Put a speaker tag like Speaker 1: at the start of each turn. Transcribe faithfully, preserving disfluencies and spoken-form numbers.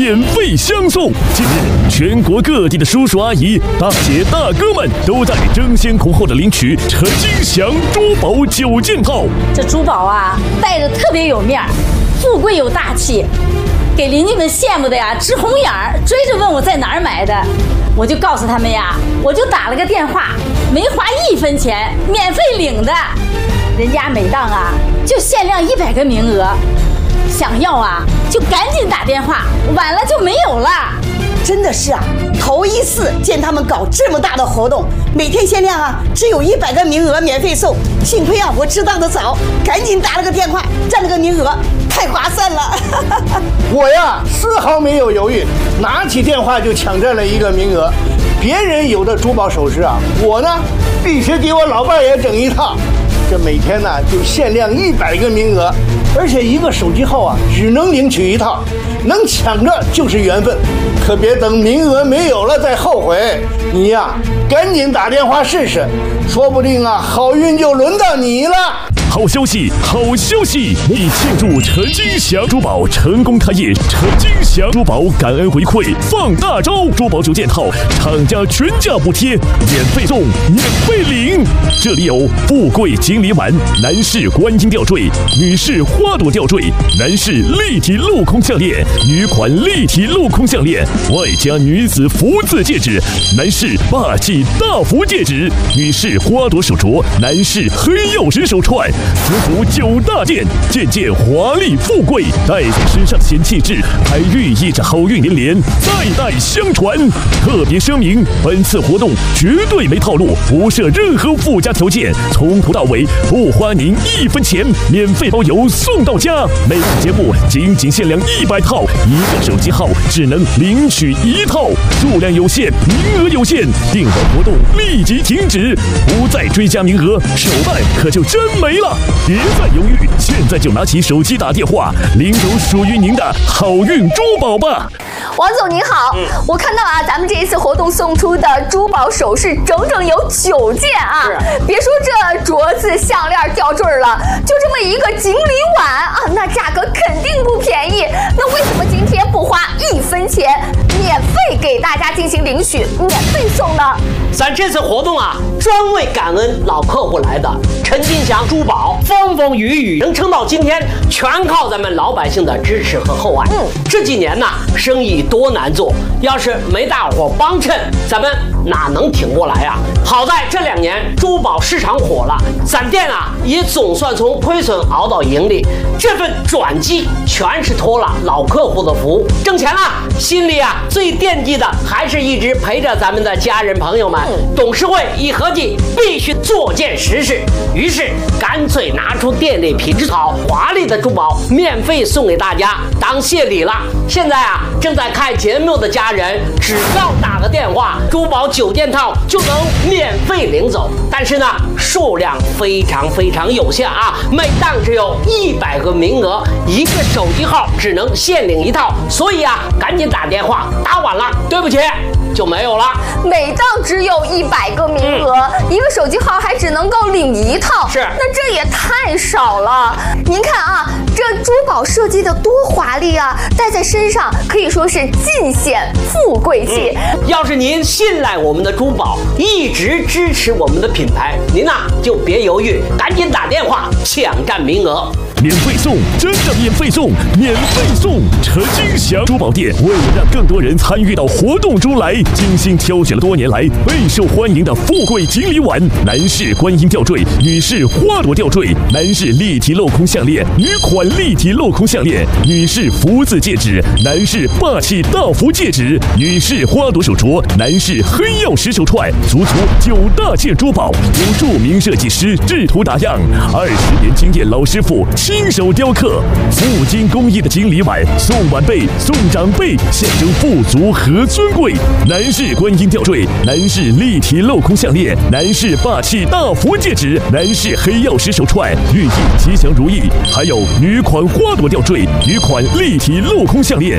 Speaker 1: 免费相送。近日，全国各地的叔叔阿姨、大姐大哥们都在争先恐后的领取陈金祥珠宝九件套。
Speaker 2: 这珠宝啊，戴着特别有面儿，富贵又大气，给邻居们羡慕的呀直红眼儿，追着问我在哪儿买的。我就告诉他们呀，我就打了个电话，没花一分钱，免费领的。人家每档啊就限量一百个名额，想要啊就赶紧打电话，晚了就没有了。
Speaker 3: 真的是啊，头一次见他们搞这么大的活动，每天限量啊，只有一百个名额免费送。幸亏啊，我知道的早，赶紧打了个电话，占了个名额，太划算了。
Speaker 4: 我呀，丝毫没有犹豫，拿起电话就抢占了一个名额。别人有的珠宝首饰啊，我呢必须给我老伴也整一套。这每天呢就限量一百个名额，而且一个手机号啊只能领取一套，能抢着就是缘分，可别等名额没有了再后悔。你呀，赶紧打电话试试，说不定啊好运就轮到你了。
Speaker 1: 好消息，好消息！为庆祝陈金祥珠宝成功开业，陈金祥珠宝感恩回馈放大招，珠宝九件套，厂家全价补贴，免费送，免费领。这里有富贵锦鲤碗、男士观音吊坠、女士花朵吊坠、男士立体镂空项链、女款立体镂空项链，外加女子福字戒指、男士霸气大福戒指、女士花朵手镯、男士黑曜石手串。足足九大件，件件华丽富贵，戴在身上显气质，还寓意着好运连连，代代相传。特别声明，本次活动绝对没套路，不设任何附加条件，从头到尾不花您一分钱，免费包邮送到家。每档节目仅仅限量一百套，一个手机号只能领取一套，数量有限，名额有限，订购活动立即停止，不再追加名额，手办可就真没了。别再犹豫，现在就拿起手机打电话，领走属于您的好运珠宝吧。
Speaker 5: 王总您好，嗯、我看到啊，咱们这一次活动送出的珠宝首饰整整有九件啊！别说这镯子、项链、吊坠了，就这么一个锦鲤碗啊，那价格肯定不便宜。那为什么今天不花一分钱，免费给大家进行领取，免费送呢？
Speaker 6: 咱这次活动啊，专为感恩老客户来的。陈金祥珠宝风风雨雨能撑到今天，全靠咱们老百姓的支持和厚爱。嗯，这几年呢，生意多难做，要是没大伙帮衬，咱们哪能挺过来啊？好在这两年珠宝市场火了，咱店啊也总算从亏损熬到盈利。这份转机全是托了老客户的福，挣钱了，心里啊最惦记的还是一直陪着咱们的家人朋友们。董事会一合计，必须做件实事，于是干脆拿出店里品质好、华丽的珠宝，免费送给大家当谢礼了。现在啊，正在看节目的家人，只要打个电话，珠宝九件套就能免费领走。但是呢，数量非常非常有限啊，每档只有一百个名额，一个手机号只能限领一套，所以啊，赶紧打电话，打晚了，对不起，就没有了。
Speaker 5: 每档只有一百个名额，嗯、一个手机号还只能够领一套，是，那这也太少了。您看啊，这珠宝设计的多华丽啊，戴在身上可以说是尽显富贵气。
Speaker 6: 嗯、要是您信赖我们的珠宝，一直支持我们的品牌，您呐、啊、就别犹豫，赶紧打电话抢占名额。
Speaker 1: 免费送，真的免费送，免费送！陈金祥珠宝店为了让更多人参与到活动中来，精心挑选了多年来备受欢迎的富贵锦鲤碗、男士观音吊坠、女士花朵吊坠、男士立体镂空项链、女款立体镂空项链、女士福字戒指、男士霸气大福戒指、女士花朵手镯、男士黑曜石手串，足足九大件珠宝，由著名设计师制图打样，二十年经验老师傅亲手雕刻，富金工艺的锦鲤碗，送晚辈送长辈，象征富足和尊贵。男士观音吊坠，男士立体镂空项链，男士霸气大福戒指，男士黑曜石手串，寓意吉祥如意。还有女款花朵吊坠，女款立体镂空项链。